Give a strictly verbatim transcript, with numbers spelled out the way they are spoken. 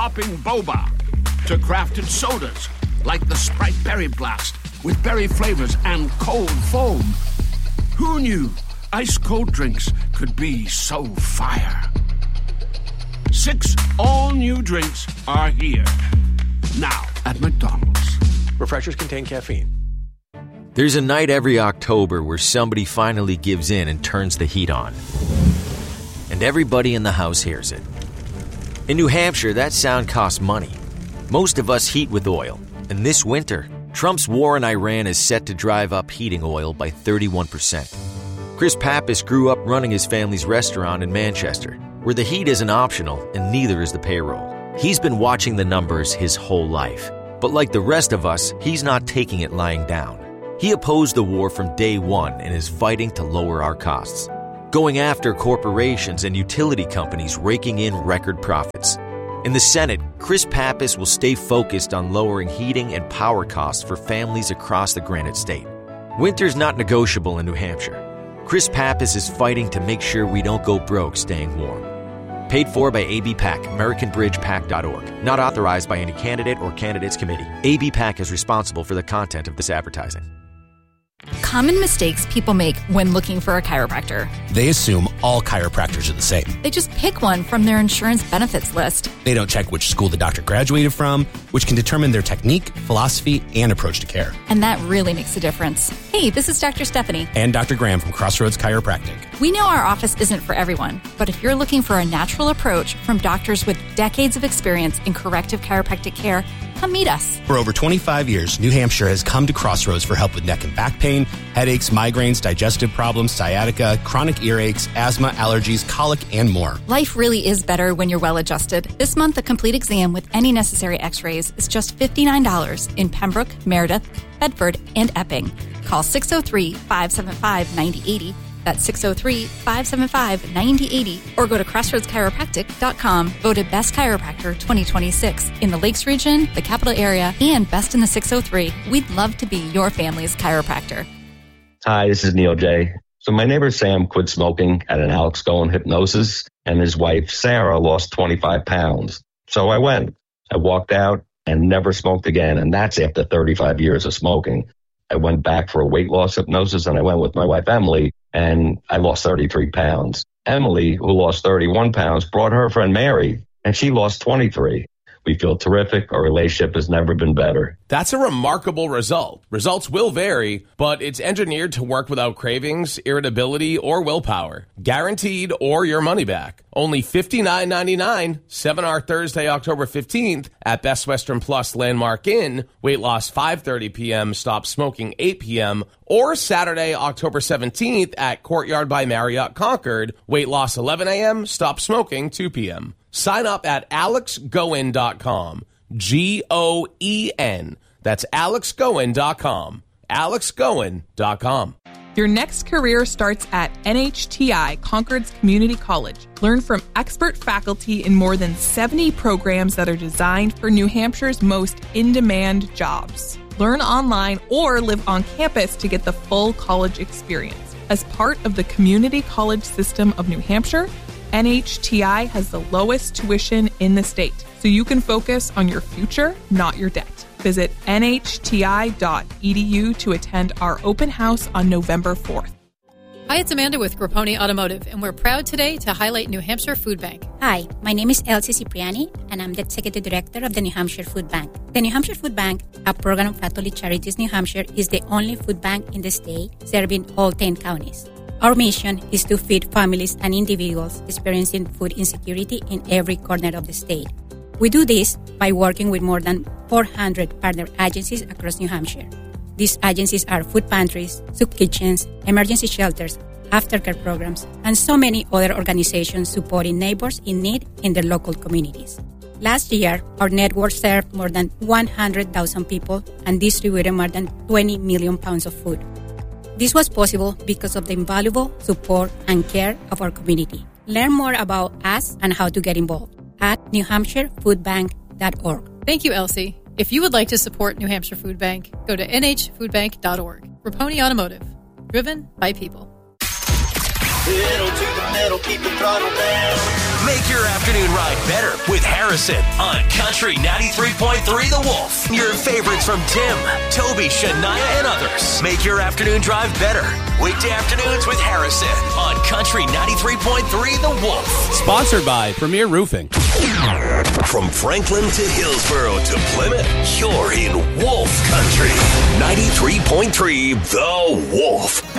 popping boba to crafted sodas like the Sprite Berry Blast with berry flavors and cold foam. Who knew ice-cold drinks could be so fire? Six all-new drinks are here. Now at McDonald's. Refreshers contain caffeine. There's a night every October where somebody finally gives in and turns the heat on. And everybody in the house hears it. In New Hampshire, that sound costs money. Most of us heat with oil. And this winter, Trump's war in Iran is set to drive up heating oil by thirty-one percent. Chris Pappas grew up running his family's restaurant in Manchester, where the heat isn't optional and neither is the payroll. He's been watching the numbers his whole life. But like the rest of us, he's not taking it lying down. He opposed the war from day one and is fighting to lower our costs, going after corporations and utility companies raking in record profits. In the Senate, Chris Pappas will stay focused on lowering heating and power costs for families across the Granite State. Winter's not negotiable in New Hampshire. Chris Pappas is fighting to make sure we don't go broke staying warm. Paid for by A B PAC, American Bridge Pac dot org. Not authorized by any candidate or candidates committee. A B PAC is responsible for the content of this advertising. Common mistakes people make when looking for a chiropractor. They assume all chiropractors are the same. They just pick one from their insurance benefits list. They don't check which school the doctor graduated from, which can determine their technique, philosophy, and approach to care. And that really makes a difference. Hey, this is Doctor Stephanie. And Doctor Graham from Crossroads Chiropractic. We know our office isn't for everyone, but if you're looking for a natural approach from doctors with decades of experience in corrective chiropractic care, come meet us. For over twenty-five years, New Hampshire has come to Crossroads for help with neck and back pain, headaches, migraines, digestive problems, sciatica, chronic earaches, asthma, allergies, colic, and more. Life really is better when you're well adjusted. This month, a complete exam with any necessary x-rays is just fifty-nine dollars in Pembroke, Meredith, Bedford, and Epping. Call six oh three, five seven five, nine oh eight oh. That's six oh three, five seven five, nine oh eight oh, or go to crossroads chiropractic dot com. Voted Best Chiropractor twenty twenty-six in the Lakes region, the capital area, and Best in the six oh three. We'd love to be your family's chiropractor. Hi, this is Neil J. So my neighbor Sam quit smoking at an Alex Goen hypnosis, and his wife Sarah lost twenty-five pounds. So I went. I walked out and never smoked again, and that's after thirty-five years of smoking. I went back for a weight loss hypnosis, and I went with my wife Emily, and I lost thirty-three pounds. Emily, who lost thirty-one pounds, brought her friend Mary, and she lost twenty-three. We feel terrific. Our relationship has never been better. That's a remarkable result. Results will vary, but it's engineered to work without cravings, irritability, or willpower. Guaranteed or your money back. Only fifty-nine ninety-nine, Seminar Thursday, October fifteenth at Best Western Plus Landmark Inn. Weight loss five thirty p.m., stop smoking eight p.m., or Saturday, October seventeenth at Courtyard by Marriott Concord. Weight loss eleven a.m., stop smoking two p.m. Sign up at alex goen dot com. G O E N. That's alex goen dot com. alex goen dot com. Your next career starts at N H T I, Concord's Community College. Learn from expert faculty in more than seventy programs that are designed for New Hampshire's most in-demand jobs. Learn online or live on campus to get the full college experience. As part of the Community College System of New Hampshire, N H T I has the lowest tuition in the state, so you can focus on your future, not your debt. Visit N H T I dot E D U to attend our open house on November fourth. Hi, it's Amanda with Grapponi Automotive, and we're proud today to highlight New Hampshire Food Bank. Hi, my name is Elsie Cipriani, and I'm the Executive Director of the New Hampshire Food Bank. The New Hampshire Food Bank, a program of Catholic Charities New Hampshire, is the only food bank in the state serving all ten counties. Our mission is to feed families and individuals experiencing food insecurity in every corner of the state. We do this by working with more than four hundred partner agencies across New Hampshire. These agencies are food pantries, soup kitchens, emergency shelters, aftercare programs, and so many other organizations supporting neighbors in need in their local communities. Last year, our network served more than one hundred thousand people and distributed more than twenty million pounds of food. This was possible because of the invaluable support and care of our community. Learn more about us and how to get involved at new hampshire food bank dot org. Thank you, Elsie. If you would like to support New Hampshire Food Bank, go to N H food bank dot org. Raponi Automotive, driven by people. Pedal to the metal, keep the throttle down. Make your afternoon ride better with Harrison on Country ninety-three point three The Wolf. Your favorites from Tim, Toby, Shania, and others. Make your afternoon drive better. Weekday afternoons with Harrison on Country ninety-three point three The Wolf. Sponsored by Premier Roofing. From Franklin to Hillsboro to Plymouth, you're in Wolf Country. ninety-three point three The Wolf.